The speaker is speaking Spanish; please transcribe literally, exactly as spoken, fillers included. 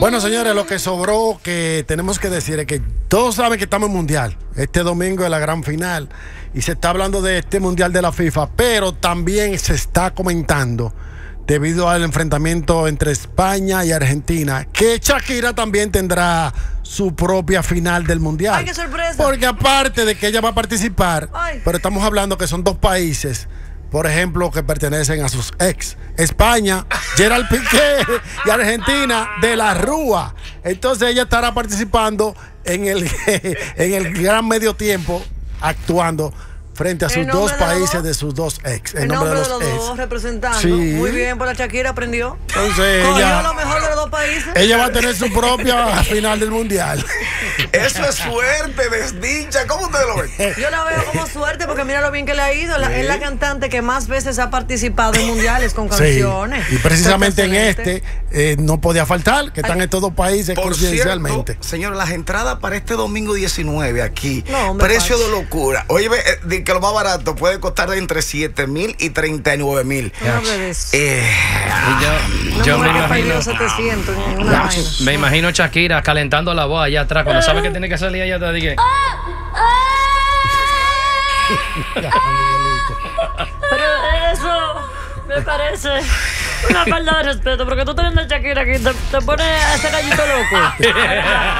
Bueno, señores, lo que sobró que tenemos que decir es que todos saben que estamos en mundial. Este domingo es la gran final y se está hablando de este mundial de la FIFA, pero también se está comentando, debido al enfrentamiento entre España y Argentina, que Shakira también tendrá su propia final del mundial. ¡Ay, qué sorpresa! Porque aparte de que ella va a participar, Ay. pero estamos hablando que son dos países, por ejemplo, que pertenecen a sus ex. España, Gerald Piqué, y Argentina, De la Rúa. Entonces ella estará participando en el, en el gran medio tiempo, actuando frente a sus dos países de, de sus dos ex. En nombre de los, de los dos, representando. Sí. Muy bien, por la Shakira aprendió. Entonces Cogió ella, lo mejor de los dos países. Ella va a tener su propia final del mundial. Eso es suerte, desdicha. ¿Cómo ustedes lo ven? Yo la veo como suerte porque mira lo bien que le ha ido. La, sí. Es la cantante que más veces ha participado en mundiales con canciones. Sí. Y precisamente en este eh, no podía faltar, que están Ay. en todos países coincidencialmente. Señor, las entradas para este domingo diecinueve aquí, no, hombre, precio Pacho. de locura. Oye, eh, que lo más barato puede costar de entre siete mil y treinta y nueve mil. Eh, yo, yo me imagino setecientos, me imagino Shakira calentando la voz allá atrás cuando sabe que tiene que salir allá atrás. Dije, pero eso me parece una falta de respeto, porque tú teniendo a Shakira aquí te, te pones a ese gallito loco.